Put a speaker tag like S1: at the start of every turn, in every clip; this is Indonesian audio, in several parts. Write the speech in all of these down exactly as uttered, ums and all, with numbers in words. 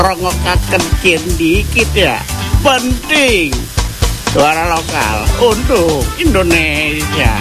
S1: rongokaken dikit ya. Penting suara lokal untuk Indonesia.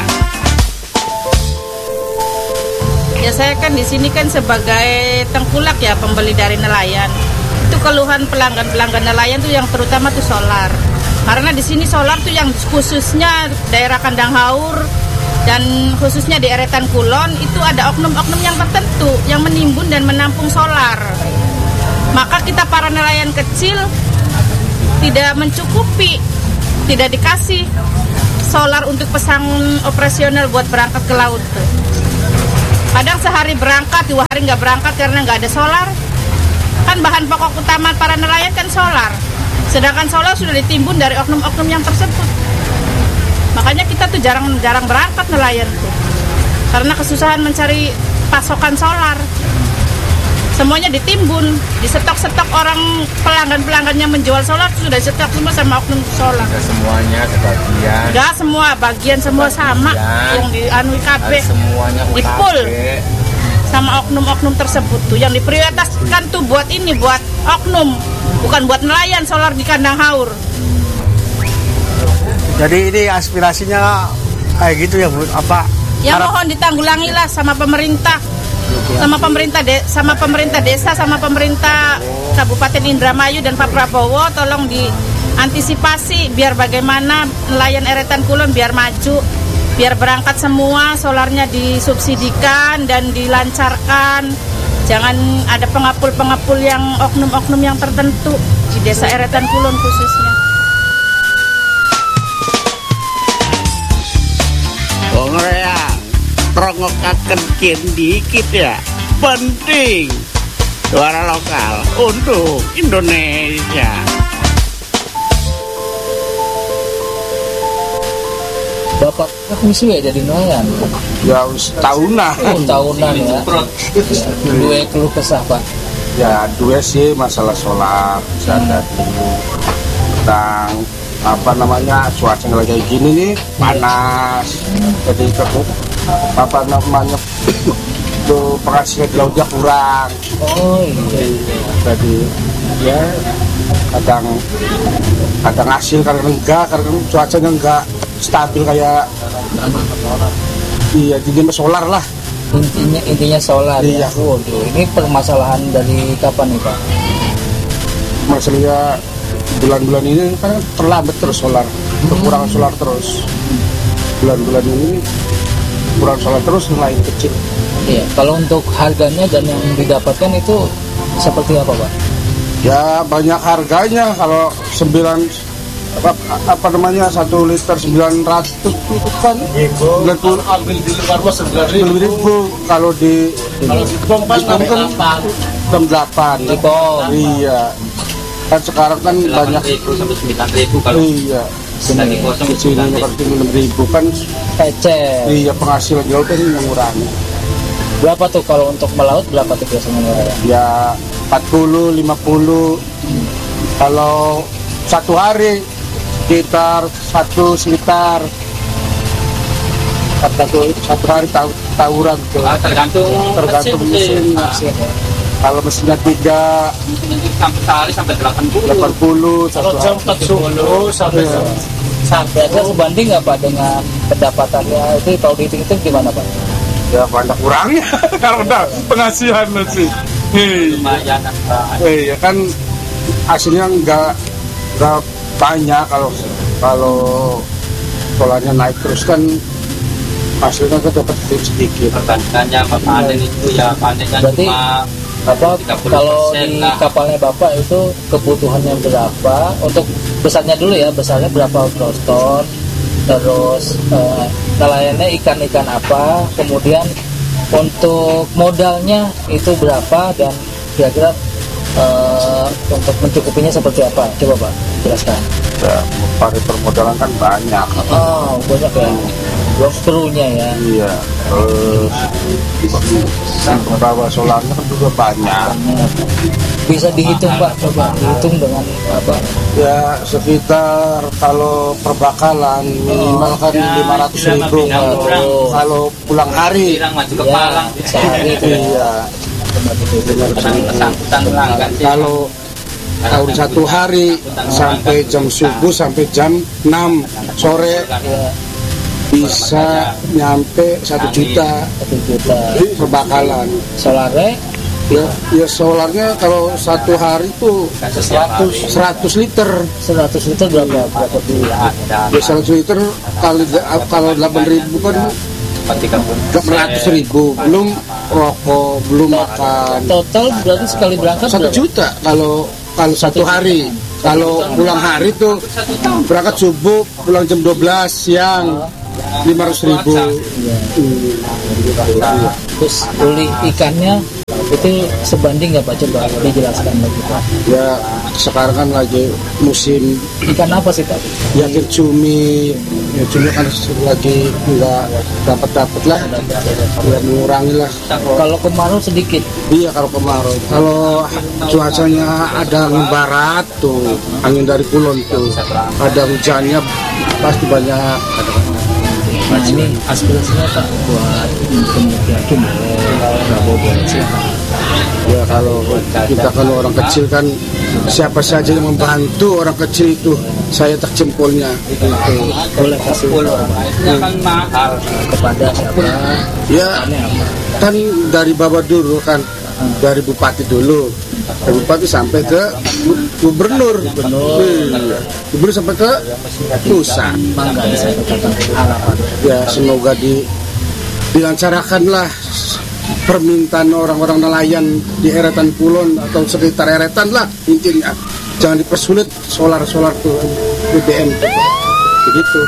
S2: Ya saya kan di sini kan sebagai tengkulak ya, pembeli dari nelayan. Itu keluhan pelanggan-pelanggan nelayan tuh yang terutama tuh solar. Karena di sini solar tuh yang khususnya daerah Kandang Haur dan khususnya di Eretan Kulon itu ada oknum-oknum yang tertentu yang menimbun dan menampung solar. Maka kita para nelayan kecil tidak mencukupi, tidak dikasih solar untuk pasang operasional buat berangkat ke laut tuh. Kadang sehari berangkat, dua hari nggak berangkat karena nggak ada solar. Kan bahan pokok utama para nelayan kan solar. Sedangkan solar sudah ditimbun dari oknum-oknum yang tersebut. Makanya kita tuh jarang-jarang berangkat nelayan tuh. Karena kesusahan mencari pasokan solar. Semuanya ditimbun, di stok-stok orang pelanggan-pelanggan yang menjual solar sudah stok semua sama oknum solar.
S3: Tidak semuanya, sebagian.
S2: Enggak semua, bagian semua sebagian, sama yang di anu K B.
S3: Semuanya
S2: di pool sama oknum-oknum tersebut tuh yang diprioritaskan tuh buat ini, buat oknum, bukan buat nelayan solar di Kandang Haur.
S4: Jadi ini aspirasinya kayak gitu ya Bu, apa?
S2: Ya harap... mohon ditanggulangi lah sama pemerintah. Sama pemerintah de, sama pemerintah desa, sama pemerintah Kabupaten Indramayu dan Pak Prabowo, tolong diantisipasi biar bagaimana nelayan Eretan Kulon biar maju, biar berangkat semua, solarnya disubsidikan dan dilancarkan. Jangan ada pengapul-pengapul yang oknum-oknum yang tertentu di desa Eretan Kulon khususnya.
S1: Pengreang rongokaken dikit ya. Penting suara lokal untuk Indonesia.
S5: Bapak misi ya jadi nelayan?
S4: Ya tahunan.
S5: Oh, tahunan ya. Dua keluh kesah Pak.
S4: Ya dua sih masalah solar, misalnya dulu tentang apa namanya cuaca lagi kayak gini nih panas, jadi ketemu apa namanya itu penghasilan di lautnya kurang.
S5: Oh iya.
S4: Jadi ya kadang kadang hasil kadang enggak, kadang cuacanya enggak stabil kayak iya jadi solar lah.
S5: Intinya intinya solar.
S4: Iya.
S5: Ya. Waduh, ini permasalahan dari kapan nih Pak?
S4: Masalahnya bulan-bulan ini kan terlambat terus solar, kekurangan hmm. solar terus. Bulan-bulan ini kurang solar terus, nelayan kecil.
S5: Iya. Kalau untuk harganya dan yang didapatkan itu seperti apa Pak?
S4: Ya banyak harganya. Kalau sembilan apa, apa namanya satu liter sembilan ratus itu kan sembilan puluh
S3: ambil di luar bos sembilan
S4: ribu. Kalau di
S3: kalau di pom pas
S4: kan enam delapan.
S5: Di pom.
S4: Iya. Kan sekarang kan banyak
S3: ribu sampai sembilan ribu kalau
S4: iya.
S3: Lagi kosong
S4: di sini seperti enam ribu kan
S5: Ecer.
S4: Iya penghasilan jauh kan mengurangi.
S5: Berapa tuh kalau untuk melaut berapa tuh biasanya nelayan? Ya
S4: empat puluh, lima puluh. Hmm. Kalau satu hari sekitar satu sekitar satu satu hari tahu tawuran tuh.
S3: Ah, tergantung
S4: tergantung mesin.
S3: mesin.
S4: Kalau mesinnya tiga
S3: sampai sehari sampai delapan puluh.
S4: delapan puluh
S3: Kalau jam empat subuh sampai
S4: ya.
S5: Sampai aja sebanding nggak Pak dengan pendapatannya itu kalau dihitung-hitung gimana Pak?
S4: Ya banyak kurangnya karena penghasilan sih.
S3: Lumayan.
S4: Iya kan hasilnya nggak nggak banyak kalau kalau solarnya naik terus kan hasilnya kan dapat sedikit.
S3: Perbandingannya sama panen itu ya panennya
S5: berarti,
S3: cuma
S5: apa kalau di
S3: lah.
S5: Kapalnya Bapak itu kebutuhannya berapa untuk besarnya dulu ya, besarnya berapa gross ton, terus eh, nelayannya ikan-ikan apa, kemudian untuk modalnya itu berapa dan kira-kira eh, untuk mencukupinya seperti apa, coba Pak jelaskan.
S4: Ya, pada permodalan kan banyak.
S5: Oh banyak ya, belum krunya ya.
S4: Iya, terus pembawa solarnya kan juga banyak.
S5: Bisa dihitung Pak, coba dihitung dengan apa?
S4: Ya sekitar kalau perbakalan minimal kan lima ratus ribu kalau, kalau pulang hari.
S5: Ya, sehari itu
S4: iya.
S3: Bersangkutan pelanggan.
S4: Kalau tahun satu hari sampai jam subuh sampai jam enam sore bisa nyampe satu juta
S5: satu juta
S4: perbakalan.
S5: solarnya
S4: Ya, ya solarnya kalau satu hari itu seratus liter.
S5: seratus liter berapa berapa dulu
S4: Ya seratus liter kali kalau delapan ribu kan delapan ratus ribu, belum rokok, belum makan.
S5: total berarti sekali berangkat
S4: Satu
S5: berapa?
S4: juta kalau kalau satu hari. Kalau pulang hari tuh berangkat subuh, pulang jam dua belas siang lima ratus ribu. Hmm.
S5: Terus uli ikannya itu sebanding nggak Pak, coba dijelaskan lagi Pak.
S4: Ya sekarang kan lagi musim
S5: Ikan apa sih Pak?
S4: ya cumi, ya cumi kan lagi nggak dapat dapat lah, ya mengurangi lah.
S5: Kalau kemarau sedikit.
S4: Iya kalau kemarau, kalau cuacanya ada angin barat tuh, angin dari kulon tuh, ada hujannya pasti banyak.
S5: Nah ini aspirasinya Pak buat kemudian Prabowo boleh siapa?
S4: Ya kalau kita kalau orang kecil kan siapa saja yang membantu orang kecil itu saya tak jempolnya gitu.
S5: Boleh kasih
S3: kan mahal.
S5: kepada siapa?
S4: Ya kan dari bawah dulu kan, dari bupati dulu, dari bupati sampai ke gubernur, gubernur, gubernur sampai ke pusat.
S5: Mangga bisa katakan harapan.
S4: Ya semoga di dilancarkanlah permintaan orang-orang nelayan di eretan kulon atau sekitar eretan lah intinya. Jangan dipersulit solar-solar tuh B B M tuh. Begitu.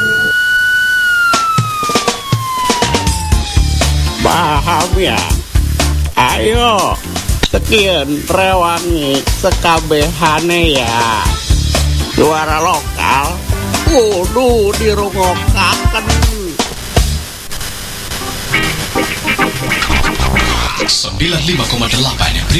S1: Paham ya? Ayo, sekian rewangi sekabehane ya. Suara lokal kudu dirungokaken.
S6: sembilan puluh lima koma delapan